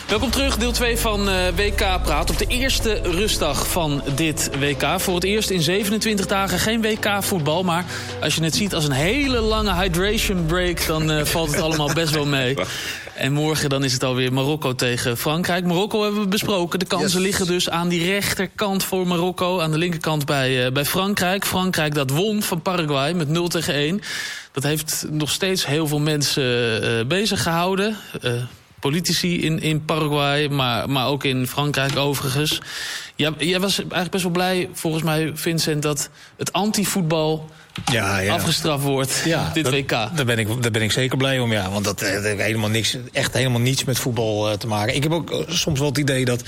Welkom terug, deel 2 van WK Praat. Op de eerste rustdag van dit WK. Voor het eerst in 27 dagen geen WK-voetbal. Maar als je het ziet als een hele lange hydration break... dan valt het allemaal best wel mee. En morgen dan is het alweer Marokko tegen Frankrijk. Marokko hebben we besproken. De kansen liggen dus aan die rechterkant voor Marokko. Aan de linkerkant bij Frankrijk. Frankrijk dat won van Paraguay met 0-1. Dat heeft nog steeds heel veel mensen bezig gehouden. Politici in Paraguay, maar ook in Frankrijk overigens. Jij was eigenlijk best wel blij, volgens mij, Vincent... dat het anti-voetbal afgestraft wordt, dit WK. Daar ben ik zeker blij om, want dat heeft helemaal niets met voetbal te maken. Ik heb ook soms wel het idee dat...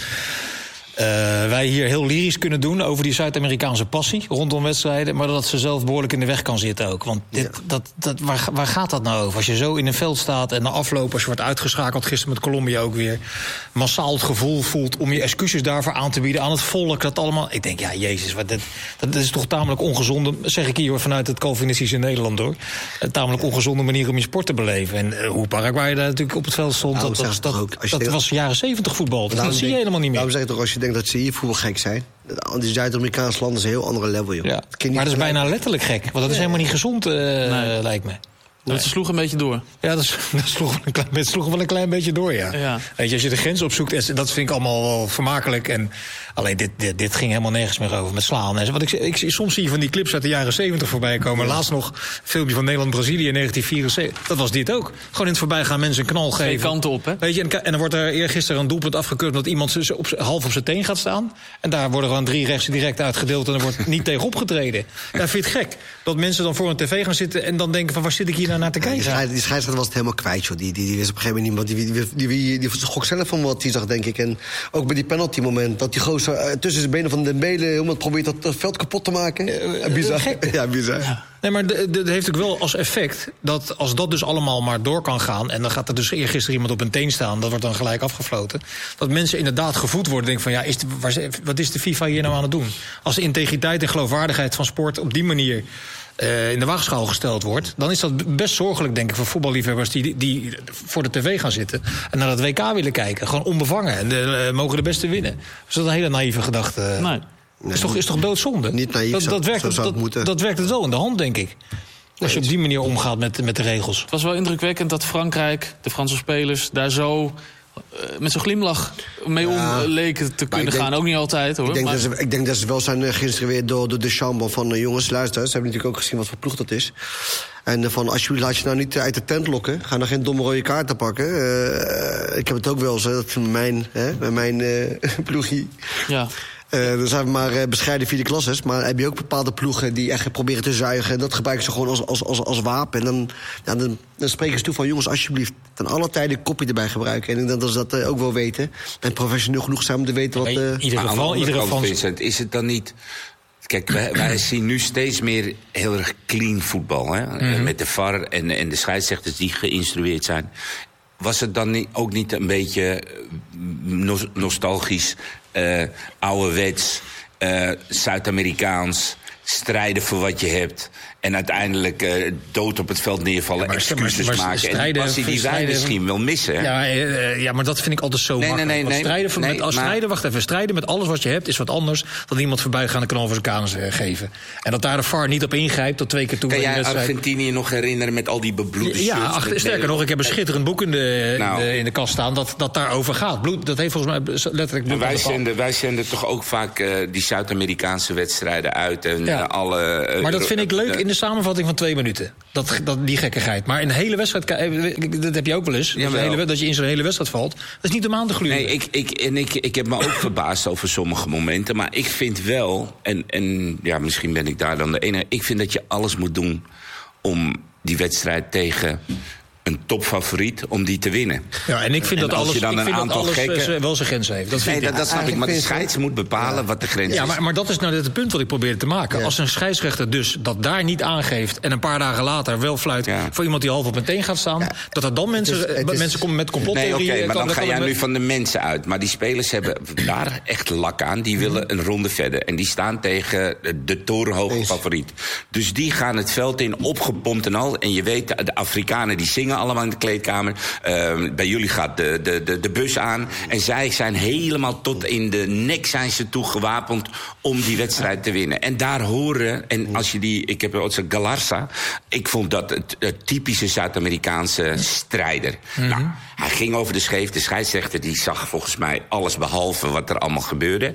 wij hier heel lyrisch kunnen doen over die Zuid-Amerikaanse passie rondom wedstrijden... maar dat ze zelf behoorlijk in de weg kan zitten ook. Want waar gaat dat nou over? Als je zo in een veld staat en na afloop... als je wordt uitgeschakeld, gisteren met Colombia ook weer... massaal het gevoel voelt om je excuses daarvoor aan te bieden... aan het volk, dat allemaal... Ik denk, jezus, dat is toch tamelijk ongezonde... zeg ik hier vanuit het Calvinistische Nederland, hoor. Een tamelijk ongezonde manier om je sport te beleven. En hoe Paraguay daar natuurlijk op het veld stond... dat was jaren 70 voetbal. Dat zie je helemaal niet meer. Daarom zeg ik toch, als je denkt dat ze hier voetbalgek zijn... die Zuid-Amerikaanse landen is een heel andere level, joh. Ja. Maar dat is bijna letterlijk gek. Want dat is helemaal niet gezond, lijkt me. Het sloeg een beetje door. Ja, dat sloeg wel een klein beetje door, ja. Weet je, als je de grens opzoekt, dat vind ik allemaal wel vermakelijk. En alleen dit ging helemaal nergens meer over met slaan. En wat soms zie je van die clips uit de jaren 70 voorbij komen. Laatst nog een filmpje van Nederland-Brazilië in 1974. Dat was dit ook. Gewoon in het voorbijgaan mensen een knal geven. Twee kanten op, hè? Weet je, en dan wordt er eergisteren een doelpunt afgekeurd... omdat iemand half op zijn teen gaat staan. En daar worden gewoon 3 rechtsen direct uitgedeeld... en er wordt niet tegen opgetreden. Ja, vind je het gek? Dat mensen dan voor een tv gaan zitten... en dan denken van, waar zit ik hier nou naar te kijken? Die scheidsrechter was het helemaal kwijt, joh. Die wist op een gegeven moment niet... Die gok zelf van wat hij zag, denk ik. En ook bij die penalty moment... dat die gozer tussen zijn benen van Dembele... helemaal probeert dat veld kapot te maken. Bizar. Ja, bizar. Ja. Nee, maar dat heeft ook wel als effect... dat als dat dus allemaal maar door kan gaan... en dan gaat er dus eergisteren iemand op een teen staan... dat wordt dan gelijk afgefloten... dat mensen inderdaad gevoed worden. Denken van, wat is de FIFA hier nou aan het doen? Als de integriteit en geloofwaardigheid van sport... op die manier in de waagschaal gesteld wordt... dan is dat best zorgelijk, denk ik, voor voetballiefhebbers... die voor de tv gaan zitten en naar het WK willen kijken. Gewoon onbevangen en mogen de beste winnen. Dus dat is een hele naïeve gedachte. Nee. Is toch doodzonde? Niet naïef, dat werkt het wel in de hand, denk ik. Als je op die manier omgaat met de regels. Het was wel indrukwekkend dat Frankrijk, de Franse spelers... daar zo met zo'n glimlach mee om leken te kunnen gaan. Ook niet altijd, hoor. Ik denk dat ze wel zijn geïnstrueerd door de Chambon van... jongens, luister, ze hebben natuurlijk ook gezien wat voor ploeg dat is. En van, alsjeblieft, laat je nou niet uit de tent lokken. Ga nou geen domme rode kaarten pakken. Ik heb het ook wel eens, dat met mijn ploegie... Ja. Dan zijn we maar bescheiden vierde klasses. Maar heb je ook bepaalde ploegen die echt proberen te zuigen. En dat gebruiken ze gewoon als wapen. En dan spreken ze toe van, jongens, alsjeblieft... ten alle tijden een kopje erbij gebruiken. En ik denk dat ze dat ook wel weten. En professioneel genoeg zijn om te weten wat... In ieder geval, Vincent, is het dan niet... Kijk, wij zien nu steeds meer heel erg clean voetbal. Hè? Mm-hmm. Met de VAR en de scheidsrechters die geïnstrueerd zijn. Was het dan ook niet een beetje nostalgisch... ouderwets, Zuid-Amerikaans, strijden voor wat je hebt... en uiteindelijk dood op het veld neervallen, excuses maken. En die passie die wij misschien wel missen. Ja, maar dat vind ik altijd zo makkelijk. Strijden met alles wat je hebt is wat anders... dan iemand voorbijgaande knal voor zijn kanus geven. En dat daar de VAR niet op ingrijpt, tot 2 keer toe... Kan jij Argentinië nog herinneren met al die bebloede shirts? Sterker nog, ik heb een schitterend boek in de kast staan... dat daarover gaat. Bloed, dat heeft volgens mij letterlijk bloed. Wij zenden toch ook vaak die Zuid-Amerikaanse wedstrijden uit... en maar dat vind ik leuk in de samenvatting van 2 minuten. Die gekkigheid. Maar in een hele wedstrijd... dat heb je ook wel eens. Dat je in zo'n hele wedstrijd valt. Dat is niet om aan te gluren. Nee, ik heb me ook verbaasd over sommige momenten. Maar ik vind wel... En misschien ben ik daar dan de enige... Ik vind dat je alles moet doen om die wedstrijd tegen... een topfavoriet om die te winnen. Ja, en ik vind dat alles wel zijn grens heeft. Dat snap ik, maar de scheids moet bepalen wat de grens is. Ja, maar dat is nou net het punt wat ik probeerde te maken. Ja. Als een scheidsrechter dus dat daar niet aangeeft... en een paar dagen later wel fluit voor iemand die half op een teen gaat staan... dat er dan mensen komen met complottheorieën... Nee, maar dan ga jij nu van de mensen uit. Maar die spelers hebben daar echt lak aan. Die willen een ronde verder. En die staan tegen de torenhoge favoriet. Dus die gaan het veld in, opgepompt en al. En je weet, de Afrikanen die zingen dingen allemaal in de kleedkamer. Bij jullie gaat de bus aan. En zij zijn helemaal tot in de nek zijn ze toe gewapend om die wedstrijd te winnen. En daar horen, en als je ik heb ook zo'n Galarza. Ik vond dat het typische Zuid-Amerikaanse strijder. Nou, hij ging over de scheef. De scheidsrechter die zag volgens mij alles behalve wat er allemaal gebeurde.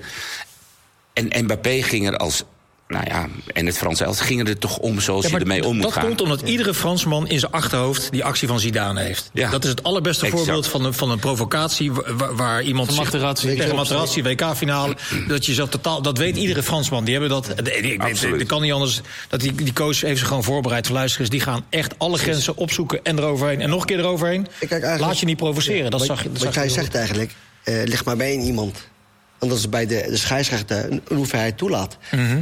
En Mbappé ging er als... Nou ja, en het Frans elftal gingen er toch om zoals je ermee om moet gaan. Dat komt omdat iedere Fransman in zijn achterhoofd die actie van Zidane heeft. Ja. Dat is het allerbeste voorbeeld van een provocatie waar iemand zich tegen Materazzi, WK-finale, dat je zo totaal, dat weet iedere Fransman. Die hebben dat. Dat kan niet anders. Dat die coach heeft zich gewoon voorbereid. Luisteren, die gaan echt alle grenzen opzoeken en eroverheen en nog een keer eroverheen. Laat je niet provoceren. Ja, dat zag je. Wat jij zegt eigenlijk, leg maar bij één iemand. En dat is bij de scheidsrechter een hoeveelheid toelaat.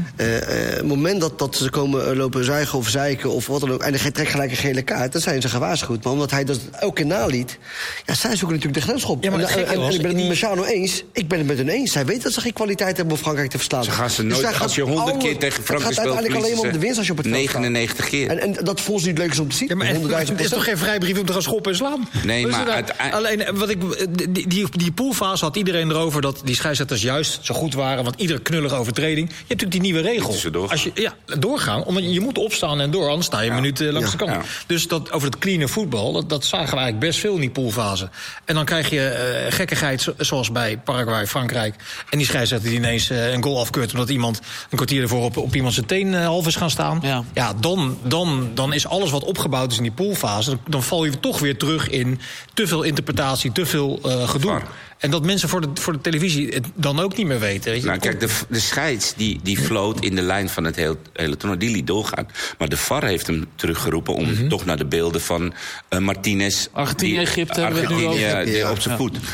Het moment dat ze komen lopen zuigen of zeiken of wat dan ook, en hij trekt gelijk een gele kaart, dan zijn ze gewaarschuwd. Maar omdat hij dat elke keer naliet, ja, zij zoeken natuurlijk de grensschop. Ja, maar en ik ben het met Marciano eens. Ik ben het met hen eens. Zij weten dat ze geen kwaliteit hebben om Frankrijk te verslaan. Ze gaan ze nooit, dus als je 100 keer tegen Frankrijk speelt, uiteindelijk alleen maar om de winst als je op het 99 keer. En dat voelt ze niet leuk is om te zien. Ja, maar het is toch geen vrijbrief om te gaan schoppen en slaan? Nee, maar alleen die poolfase had iedereen erover dat die scheidsrechters juist zo goed waren, want iedere knullige overtreding. Je hebt natuurlijk die nieuwe regel. Als je doorgaan, omdat je moet opstaan en door, anders sta je een minuut langs de kant. Ja. Dus dat over het clean voetbal, dat zagen we eigenlijk best veel in die poolfase. En dan krijg je gekkigheid zoals bij Paraguay, Frankrijk. En die scheidsrechter die ineens een goal afkeurt omdat iemand een kwartier ervoor op iemand zijn teen half is gaan staan. Ja, dan is alles wat opgebouwd is in die poolfase, dan val je toch weer terug in te veel interpretatie, te veel gedoe. Var. En dat mensen voor de televisie het dan ook niet meer weten. Weet je? Nou, kijk, de scheids die floot in de lijn van het hele toernooi, die liet doorgaan. Maar de VAR heeft hem teruggeroepen om toch naar de beelden van Martinez. Argentinië op zijn voet.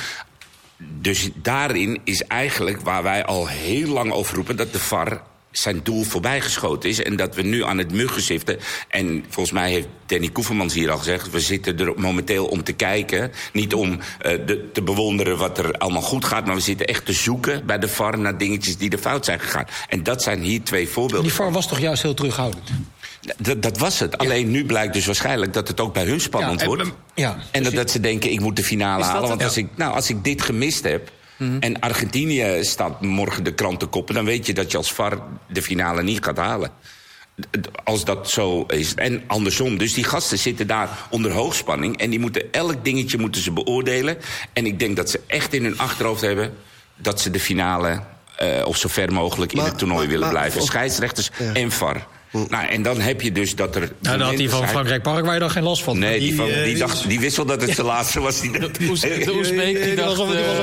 Dus daarin is eigenlijk waar wij al heel lang over roepen, dat de VAR zijn doel voorbijgeschoten is en dat we nu aan het muggen zitten. En volgens mij heeft Danny Koevermans hier al gezegd, we zitten er momenteel om te kijken, niet om te bewonderen wat er allemaal goed gaat, maar we zitten echt te zoeken bij de VAR naar dingetjes die er fout zijn gegaan. En dat zijn hier 2 voorbeelden. Die VAR was toch juist heel terughoudend? Dat was het. Alleen nu blijkt dus waarschijnlijk dat het ook bij hun spannend wordt. En dat ze denken, ik moet de finale halen. Want als ik dit gemist heb, en Argentinië staat morgen de krant te koppen, dan weet je dat je als VAR de finale niet gaat halen. Als dat zo is. En andersom. Dus die gasten zitten daar onder hoogspanning en die moeten elk dingetje moeten ze beoordelen. En ik denk dat ze echt in hun achterhoofd hebben dat ze de finale of zo ver mogelijk in het toernooi willen blijven. Scheidsrechters en VAR. Nou, en dan heb je dus dat er. Nou, dan had hij van Frankrijk Paraguay daar geen last van. Nee, die wist wel dat het zijn laatste was. De Oezbeek, die dacht.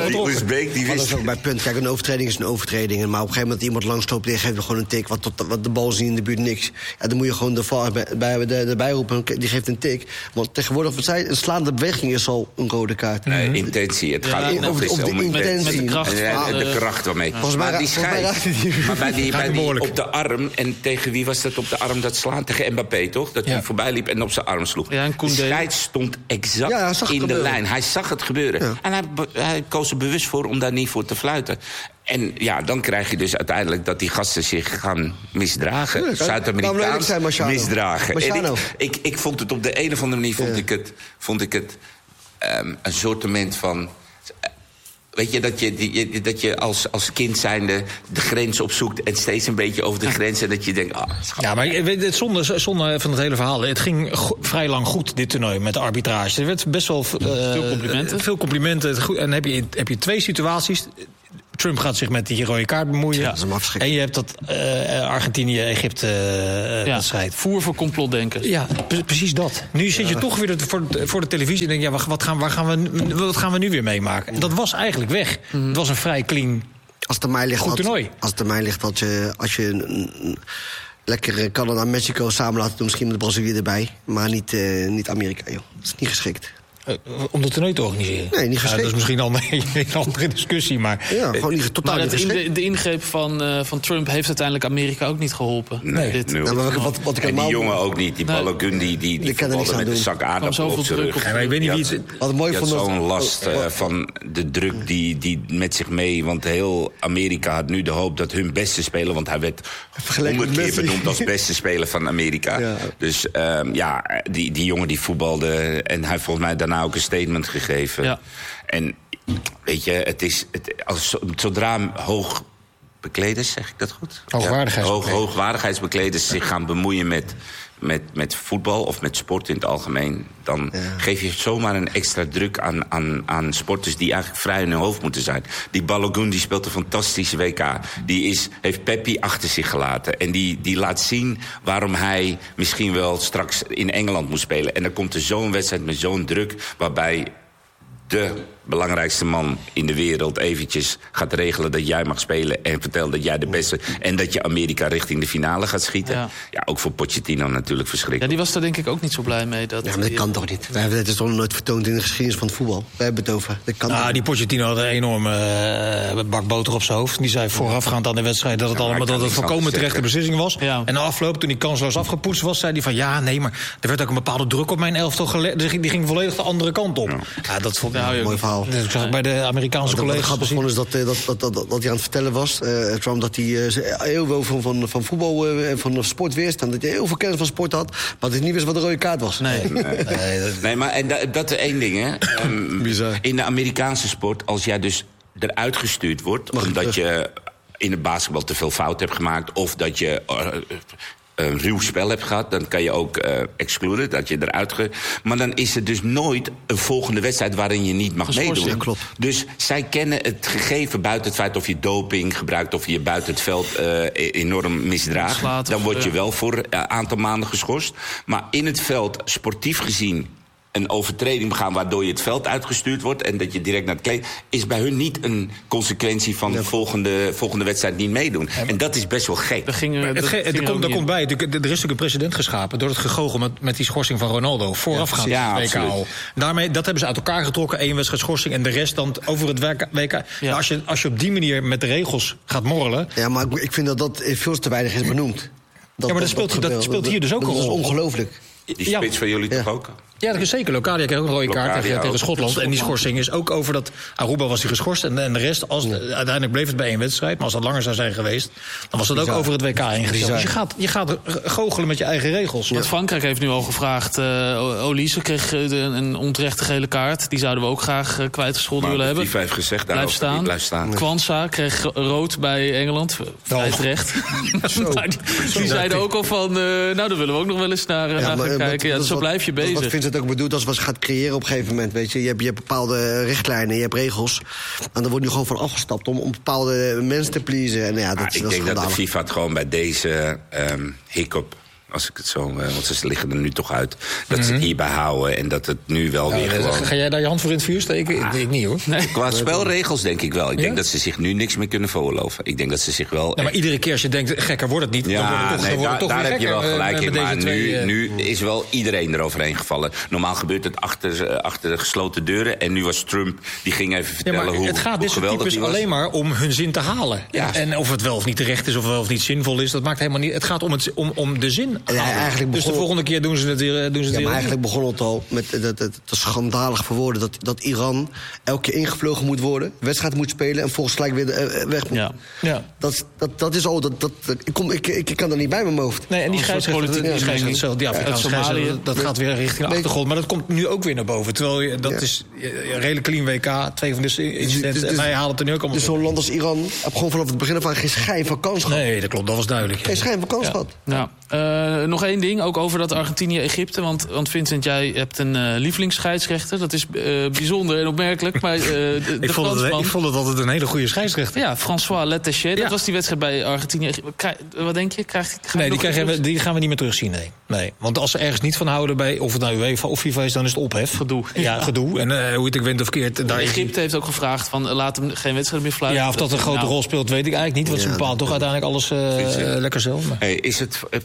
Dat is ook bij punt. Kijk, een overtreding is een overtreding. Maar op een gegeven moment iemand langsloopt, die geeft gewoon een tik. Wat de bal is niet in de buurt, niks. Ja, dan moet je gewoon de VAR erbij roepen. Die geeft een tik. Want tegenwoordig, wat zei, een slaande beweging is al een rode kaart. Nee, intentie. Het gaat over de intentie. Met de kracht. De kracht waarmee. Maar die scheidt. Maar bij op de arm, en tegen wie was dat? Op de arm dat slaan tegen Mbappé, toch? Dat hij voorbij liep en op zijn arm sloeg. Ja, de scheids stond exact in de lijn. Hij zag het gebeuren. Ja. En hij koos er bewust voor om daar niet voor te fluiten. En ja, dan krijg je dus uiteindelijk dat die gasten zich gaan misdragen. Zuid-Amerikaans misdragen. En ik vond het op de een of andere manier vond ik het een soortement van. Weet je, dat je als kind zijnde de grens opzoekt en steeds een beetje over de grens en dat je denkt, ja, maar het zonde van het hele verhaal. Het ging vrij lang goed, dit toernooi, met de arbitrage. Er werd best wel veel complimenten. En heb je 2 situaties. Trump gaat zich met die rode kaart bemoeien. Ja, en je hebt dat Argentinië-Egypte wedstrijd. Voer voor complotdenkers. Ja, precies dat. Nu zit je toch weer voor de televisie en denk je, wat gaan we nu weer meemaken? En dat was eigenlijk weg. Het was een vrij clean goed toernooi. Als het aan mij ligt, als je lekker Canada en Mexico samen laten doen, misschien met Brazilië erbij. Maar niet Amerika, joh. Dat is niet geschikt. Om de toernooi te organiseren? Nee, niet geschikt. Dat is misschien al een andere discussie, maar... Ja, gewoon niet, totaal niet geschikt. De ingreep van Trump heeft uiteindelijk Amerika ook niet geholpen. Nee, wat ik en die jongen ook niet. Die Balogun, die voetballen met een zak aardappel op zijn rug. Ja, maar ik weet niet wie het... Wat mooi die had vond zo'n last van de druk die met zich mee. Want heel Amerika had nu de hoop dat hun beste speler... want hij werd 100 keer benoemd als beste speler van Amerika. Ja. Dus die jongen die voetbalde... en hij heeft volgens mij daarna ook een statement gegeven. Ja. En weet je, zodra hoogbekleders, zeg ik dat goed? Hoogwaardigheidsbekleders zich gaan bemoeien met voetbal of met sport in het algemeen... dan geef je zomaar een extra druk aan sporters die eigenlijk vrij in hun hoofd moeten zijn. Die Balogun die speelt een fantastische WK. Die heeft Peppi achter zich gelaten. En die laat zien waarom hij misschien wel straks in Engeland moet spelen. En dan komt er zo'n wedstrijd met zo'n druk... waarbij de belangrijkste man in de wereld eventjes gaat regelen dat jij mag spelen... en vertelt dat jij de beste... en dat je Amerika richting de finale gaat schieten. Ja, ook voor Pochettino natuurlijk verschrikkelijk. Ja, die was daar denk ik ook niet zo blij mee. Maar dat kan toch niet? Het is toch nooit vertoond in de geschiedenis van het voetbal? We hebben het over. Die Pochettino had een enorme bak boter op zijn hoofd. Die zei voorafgaand aan de wedstrijd dat het volkomen terechte beslissing was. Ja. En na afloop, toen hij kansloos afgepoetst was... zei hij van nee, maar er werd ook een bepaalde druk op mijn elftal gelegd. Dus die ging volledig de andere kant op. Ja, dat vond ik een mooi verhaal. Dus ik zag bij de Amerikaanse collega's... Wat grappig vond is dat hij aan het vertellen was... Trump, dat hij heel veel van voetbal en van sport wist... en dat hij heel veel kennis van sport had... maar dat hij niet wist wat de rode kaart was. Nee, maar dat is één ding, hè. In de Amerikaanse sport, als jij dus eruit gestuurd wordt... omdat je in het basketbal te veel fout hebt gemaakt... of dat je... een ruw spel hebt gehad, dan kan je ook excluden, dat je eruit... Maar dan is er dus nooit een volgende wedstrijd waarin je niet mag meedoen. Ja, klopt. Dus zij kennen het gegeven buiten het feit of je doping gebruikt... of je buiten het veld enorm misdraagt. Dan word je wel voor een aantal maanden geschorst. Maar in het veld, sportief gezien... een overtreding begaan waardoor je het veld uitgestuurd wordt... en dat je direct naar het kleed... is bij hun niet een consequentie van de volgende wedstrijd niet meedoen. En dat is best wel gek. Er komt bij, er is natuurlijk een president geschapen... door het gegoochel met die schorsing van Ronaldo... voorafgaand aan het WK al. Daarmee, dat hebben ze uit elkaar getrokken, 1 wedstrijd schorsing... en de rest dan over het WK. Ja. Als je op die manier met de regels gaat morrelen... Ja, maar ik vind dat veel te weinig is benoemd. Maar dat speelt hier dus ook een rol. Dat is ongelooflijk. Die spits van jullie toch ook? Ja, dat is zeker. Locadia kreeg ook een rode kaart tegen Schotland. En die schorsing is ook over dat... Aruba was hij geschorst en de rest... uiteindelijk bleef het bij 1 wedstrijd. Maar als dat langer zou zijn geweest... dan was dat ook over het WK ingesteld. Dus je gaat goochelen met je eigen regels. Want Frankrijk heeft nu al gevraagd... Olise kreeg een onterechte gele kaart. Die zouden we ook graag kwijtgescholden willen hebben. Die 5 gezegd, blijf staan. Kwanza kreeg rood bij Engeland. Vrij terecht. Die zeiden ook al van... daar willen we ook nog wel eens naar gaan kijken. Zo blijf je bezig. Het ook bedoeld als wat gaat creëren op een gegeven moment. Weet je hebt bepaalde richtlijnen, je hebt regels. En dan wordt nu gewoon van afgestapt om bepaalde mensen te pleasen. En ik denk dat de FIFA het gewoon bij deze hiccup... als ik het zo... want ze liggen er nu toch uit... dat ze het hierbij houden en dat het nu wel weer gewoon... Ga jij daar je hand voor in het vuur steken? Ik niet, hoor. Nee. Qua spelregels denk ik wel. Ik denk dat ze zich nu niks meer kunnen veroorloven. Ik denk dat ze zich wel... maar iedere keer als je denkt, gekker wordt het niet... Ja, daar heb je wel gelijk in. Maar nu is wel iedereen eroverheen gevallen. Normaal gebeurt het achter de gesloten deuren. En nu was Trump, die ging even vertellen hoe het gaat dit soort types alleen maar om hun zin te halen. Ja. En of het wel of niet terecht is, of wel of niet zinvol is... dat maakt helemaal niet... Het gaat om de zin. Dus de volgende keer doen ze het weer. Maar eigenlijk begon het al met het schandalig verwoorden... dat Iran elke keer ingevlogen moet worden... wedstrijd moet spelen en volgens gelijk weer weg moet. Ja. Dat is al... Ik kan er niet bij met mijn hoofd. Nee, en die scheidsrechter, die Afrikaanse scheidsrechter... dat gaat weer richting de achtergrond. Maar dat komt nu ook weer naar boven. Terwijl dat is een redelijk clean WK. 2 van de incidenten. En wij halen het er nu ook allemaal. Dus zo'n land als Iran heb gewoon vanaf het begin af aan geen schijn van kans gehad. Nee, dat klopt. Dat was duidelijk. Geen schijn van kans gehad. Nog één ding, ook over dat Argentinië-Egypte. Want Vincent, jij hebt een lievelingsscheidsrechter. Dat is bijzonder en opmerkelijk. Maar ik vond het altijd een hele goede scheidsrechter. Ja, François Letéché. Dat was die wedstrijd bij Argentinië. Wat denk je? Die gaan we niet meer terugzien. Nee. Want als ze ergens niet van houden bij... of het nou UEFA of FIFA is, dan is het ophef. Gedoe. Ja, gedoe. En hoe het ik wint of keert... Egypte heeft ook gevraagd van laat hem geen wedstrijd meer fluiten. Ja, of dat een grote rol speelt, weet ik eigenlijk niet. Want ze bepaalt toch uiteindelijk alles lekker zelf. Is het voor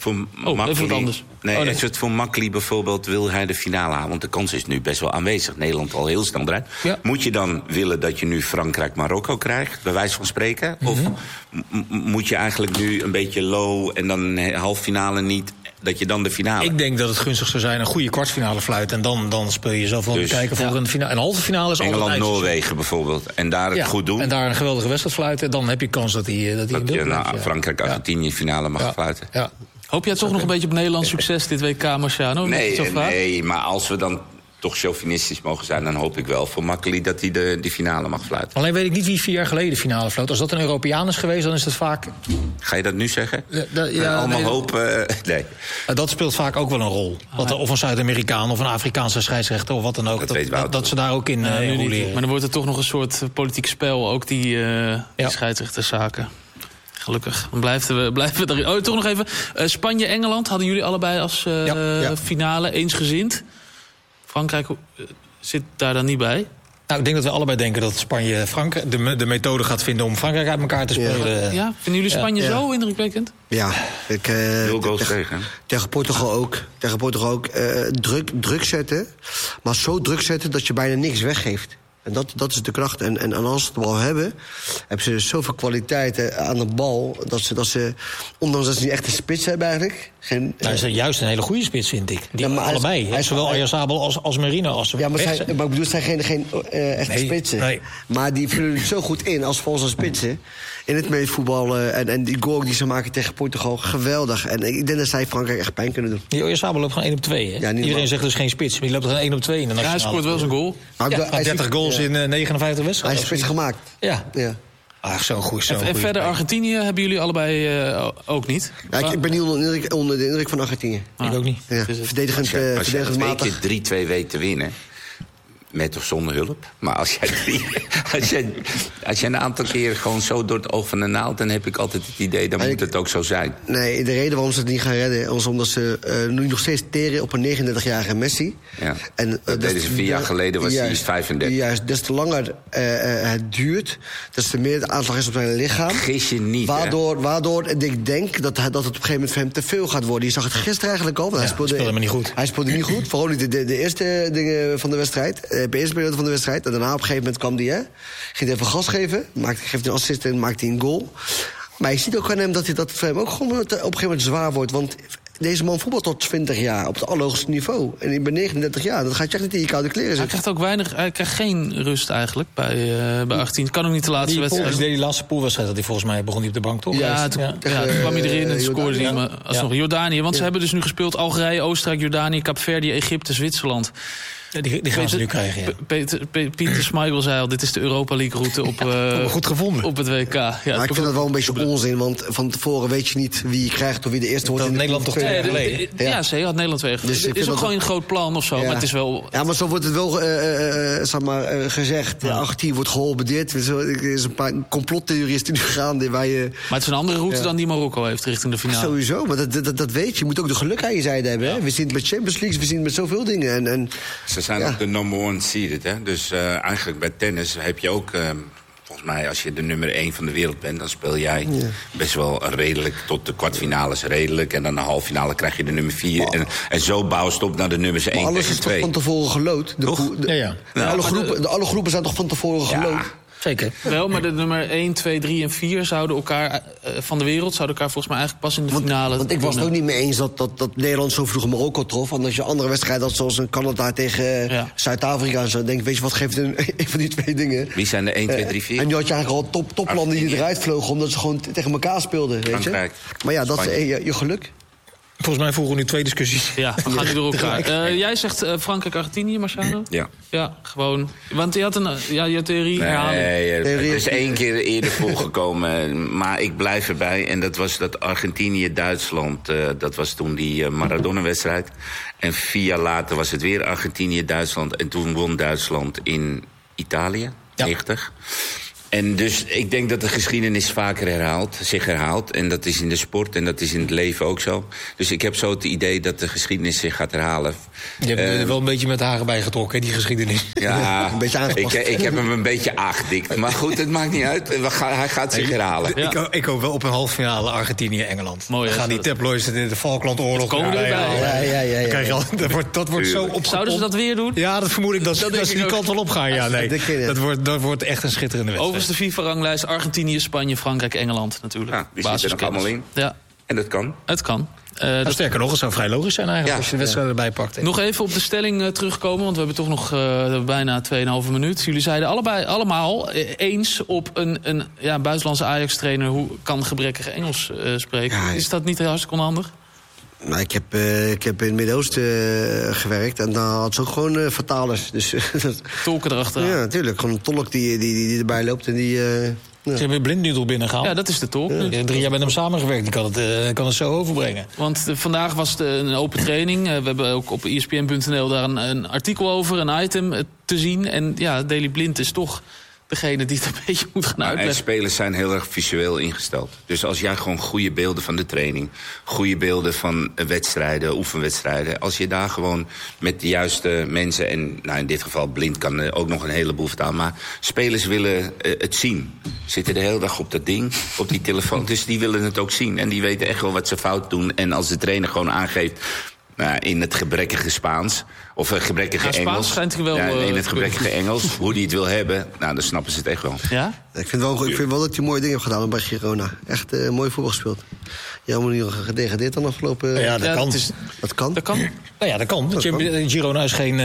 even wat anders. Nee, het voor Makkely bijvoorbeeld wil hij de finale halen. Want de kans is nu best wel aanwezig. Nederland al heel snel eruit. Ja. Moet je dan willen dat je nu Frankrijk-Marokko krijgt, bij wijze van spreken? Of moet je eigenlijk nu een beetje low en dan halve finale niet, dat je dan de finale... Ik denk dat het gunstig zou zijn een goede kwartfinale fluit. En dan speel je zelf wel te kijken voor een finale. Een halve finale is Engeland-Noorwegen bijvoorbeeld. En daar het goed doen. En daar een geweldige wedstrijd fluiten. Dan heb je kans dat je Frankrijk-Argentinië finale mag fluiten. Ja. Hoop jij toch nog een beetje op Nederlands succes dit WK, Marciano? Nee, maar als we dan toch chauvinistisch mogen zijn, dan hoop ik wel voor Makkely dat hij de finale mag fluiten. Alleen weet ik niet wie 4 jaar geleden de finale floot. Als dat een Europeaan is geweest, dan is het vaak... Ga je dat nu zeggen? Hopen? Nee. Dat speelt vaak ook wel een rol. Of een Zuid-Amerikaan of een Afrikaanse scheidsrechter of wat dan ook. Dat ze daar ook in roleren. Maar dan wordt het toch nog een soort politiek spel, ook die scheidsrechterszaken. Gelukkig. Dan blijven we erin. Toch nog even. Spanje-Engeland hadden jullie allebei als finale eensgezind. Frankrijk zit daar dan niet bij? Nou, ik denk dat we allebei denken dat Spanje de methode gaat vinden om Frankrijk uit elkaar te spelen. Ja? Vinden jullie Spanje zo indrukwekkend? Ja. 0 goals tegen Portugal ook. Druk zetten. Maar zo druk zetten dat je bijna niks weggeeft. En dat is de kracht. En als ze het bal hebben ze zoveel kwaliteiten aan de bal, dat ze ondanks dat ze niet echt een spits hebben eigenlijk... is juist een hele goede spits, vind ik. Allebei. Hij is zowel Oyarzabal als Merino. Maar ik bedoel, het zijn geen echte spitsen. Nee. Maar die vullen het zo goed in als valse spitsen. In het meetvoetballen. En die goal die ze maken tegen Portugal, geweldig. En ik denk dat zij Frankrijk echt pijn kunnen doen. Die Oyarzabal loopt gewoon 1 op 2. Hè? Ja, iedereen zegt dus geen spits, maar die loopt er 1 op 2 in de nationale. Hij scoort wel zijn goal. Hij 30 goals in 59 wedstrijden. Hij is spits gemaakt. Ja. Ach, zo goed. En verder Argentinië hebben jullie allebei ook niet? Ja, ik ben niet onder de indruk van Argentinië. Ik ook niet. Ja. Verdedigend matig. Als je 3-2 weet te winnen, met of zonder hulp. Maar als jij een aantal keer gewoon zo door het oog van de naald, dan heb ik altijd het idee, dan moet het ook zo zijn. Nee, de reden waarom ze het niet gaan redden is omdat ze nu nog steeds teren op een 39-jarige Messi. Ja. En, dat deden ze 4 jaar geleden, was hij 35. Juist, des te langer het duurt, des te meer het aanslag is op zijn lichaam. Gis je niet, waardoor ik denk dat het op een gegeven moment voor hem te veel gaat worden. Je zag het gisteren eigenlijk al. Hij speelde niet goed. Hij speelde niet goed, vooral niet de eerste dingen van de wedstrijd. De eerste periode van de wedstrijd. En daarna op een gegeven moment kwam hij, ging even gas geven. Geeft een assist en maakt hij een goal. Maar je ziet ook aan hem dat voor hem ook gewoon op een gegeven moment zwaar wordt. Want deze man voetbalt tot 20 jaar op het allerhoogste niveau. En ik ben 39 jaar. Dat gaat je echt niet in je koude kleren zitten. Hij krijgt ook hij krijgt geen rust eigenlijk bij 18. Het kan ook niet de laatste wedstrijd. Die laatste poolwedstrijd dat hij volgens mij begon hij op de bank, toch? Ja, toen kwam hij erin en scoorde hij alsnog Jordanië. Want ze hebben dus nu gespeeld Algerije, Oostenrijk, Jordanië, Kaapverdië, Egypte, Zwitserland. Ja, die gaan ze nu krijgen, Pieter Schmeichel zei al, dit is de Europa League route goed gevonden. Op het WK. Ja, maar ik vind dat wel een beetje onzin, want van tevoren weet je niet wie je krijgt of wie de eerste wordt. Dat Nederland toch 2 jaar geleden. Ja, zeker, had Nederland 2 jaar geleden. Het is ook gewoon een groot plan of zo, maar het is wel... Ja, maar zo wordt het wel gezegd. Argentinië wordt geholpen dit. Er is een paar complottheoristen nu gaande. Maar het is een andere route dan die Marokko heeft richting de finale. Sowieso, maar dat weet je. Je moet ook de geluk aan je zijde hebben. Hè? We zien het met Champions League, we zien het met zoveel dingen. En ze zijn ook de number 1 seeded, hè? Dus eigenlijk bij tennis heb je ook... volgens mij, als je de nummer 1 van de wereld bent, dan speel jij best wel redelijk tot de kwartfinales redelijk. En dan de halve finale krijg je de nummer 4. En zo bouwt het op naar de nummers 1 alles is toch van tevoren geloot? Alle groepen zijn toch van tevoren geloot? Zeker. Wel, maar de nummer 1, 2, 3 en 4 zouden elkaar van de wereld zouden elkaar volgens mij eigenlijk pas in de finale. Want ik was het ook niet mee eens dat Nederland zo vroeg Marokko trof. Want als je andere wedstrijden had, zoals een Canada tegen Zuid-Afrika, zo denk ik, weet je wat geeft een van die 2 dingen? Wie zijn de 1, 2, 3, 4? En je had je eigenlijk al toplanden die eruit vlogen omdat ze gewoon tegen elkaar speelden, weet je? Maar ja, dat is je geluk. Volgens mij voeren we nu 2 discussies. Ja, we gaan nu door elkaar. Jij zegt Frankrijk-Argentinië, Marciano? Ja, gewoon. Want je had je theorie herhalen. Nee, het is 1 keer eerder voorgekomen. Maar ik blijf erbij. En dat was dat Argentinië-Duitsland. Dat was toen die Maradona-wedstrijd. En 4 jaar later was het weer Argentinië-Duitsland. En toen won Duitsland in Italië, 90. En dus ik denk dat de geschiedenis vaker zich herhaalt. En dat is in de sport en dat is in het leven ook zo. Dus ik heb zo het idee dat de geschiedenis zich gaat herhalen. Je hebt er wel een beetje met de haren bij getrokken, hè, die geschiedenis. Ja, Een beetje aangepast. ik heb hem een beetje aangedikt. Maar goed, het maakt niet uit. Hij gaat zich herhalen. Ja. Ik hoop wel op een halve finale Argentinië-Engeland. Mooi, Dan gaan die tabloids in de Falklandoorlog komen erbij. Ja. Krijg je al, dat wordt zo op. Zouden ze dat weer doen? Ja, dat vermoed ik dat ze die kant wel op gaan. Ja, nee. Dat wordt echt een schitterende wedstrijd. Overigens de FIFA-ranglijst Argentinië, Spanje, Frankrijk, Engeland natuurlijk. Ja, die zitten er nog allemaal in. Ja, En dat kan. het kan. Sterker nog, het zou vrij logisch zijn eigenlijk Ja. als je de wedstrijd erbij pakt. Nog even op de stelling terugkomen, want we hebben toch nog bijna 2,5 minuut. Jullie zeiden allemaal eens op een buitenlandse Ajax-trainer hoe kan gebrekkig Engels spreken. Ja, Is dat niet hartstikke onhandig? Nou, ik heb in het Midden-Oosten gewerkt en daar had ze ook gewoon vertalers. Dus, Tolken erachteraan. ja, natuurlijk. Gewoon een tolk die erbij loopt en die... Ze hebben een blindnoedel binnengehaald. Ja, dat is de tolk. Je hebt 3 jaar met hem samengewerkt. Die kan het zo overbrengen. Want vandaag was het een open training. We hebben ook op ESPN.nl daar een artikel over, een item te zien. En ja, Daley Blind is toch degene die het een beetje moet gaan En uitleggen. spelers zijn heel erg visueel ingesteld. Dus als jij gewoon goede beelden van de training, goede beelden van wedstrijden, oefenwedstrijden, als je daar gewoon met de juiste mensen, en nou in dit geval Blind kan ook nog een heleboel vertalen, maar spelers willen het zien. Zitten de hele dag op dat ding, op die telefoon, dus die willen het ook zien. En die weten echt wel wat ze fout doen. En als de trainer gewoon aangeeft, in het gebrekkige Spaans, of het gebrekkige Spaans Engels, schijnt hij wel, in het gebrekkige Engels, hoe hij het wil hebben, nou, dan snappen ze het echt wel. Ja? Ik vind wel dat je mooie dingen hebt gedaan bij Girona. Echt mooi voetbal gespeeld. Jammer niet gedegradeerd dan afgelopen... Ja, dat kan. Dat kan. Dat kan. Nou ja, dat kan. Want Girona is geen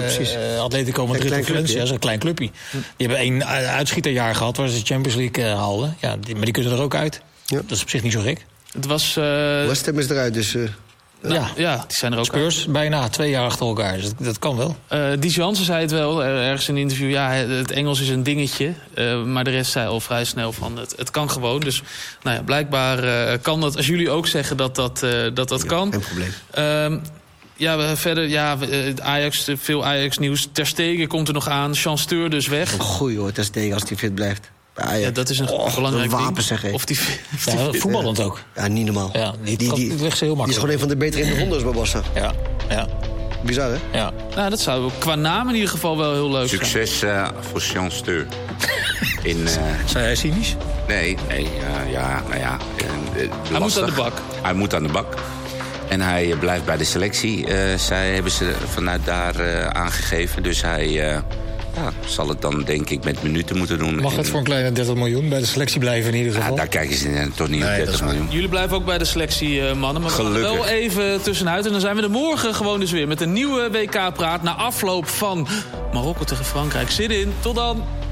Atletico Madrid of Valencia. Dat is een klein clubje. Die hebben 1 uitschieterjaar gehad waar ze de Champions League haalden. Ja, maar die kunnen er ook uit. Ja. Dat is op zich niet zo gek. Het was... West Ham is eruit, dus... ja, die zijn er ook. Spurs bijna 2 jaar achter elkaar. Dus dat kan wel. Dies Jansen zei het wel ergens in een interview. Ja, het Engels is een dingetje. Maar de rest zei al vrij snel van het kan gewoon. Dus nou ja, blijkbaar kan dat. Als jullie ook zeggen dat kan. Geen probleem. Verder, Ajax, veel Ajax-nieuws. Ter Stegen komt er nog aan. Chanceur dus weg. Goeie hoor, Ter als die fit blijft. Ja, dat is een belangrijk een wapen, ding. zeg ik. Of die Voetballend ook. Ja, niet normaal. Ja, die die legt ze heel is makkelijk. gewoon een van de betere in de rondes bij Barca. Ja. Bizar, hè? Ja. Nou, dat zou qua naam in ieder geval wel heel leuk zijn. Succes voor Chanceur. Zijn hij cynisch? Nee, Hij moet aan de bak. Hij moet aan de bak. En hij blijft bij de selectie. Zij hebben ze vanuit daar aangegeven. Dus hij zal het dan denk ik met minuten moeten doen. Mag het voor een kleine 30 miljoen bij de selectie blijven in ieder geval? Daar kijken ze toch niet op 30 miljoen. Jullie blijven ook bij de selectie, mannen. Maar we gaan Gelukkig. wel even tussenuit. En dan zijn we er morgen gewoon dus weer met een nieuwe WK-praat. Na afloop van Marokko tegen Frankrijk. Zit in. Tot dan.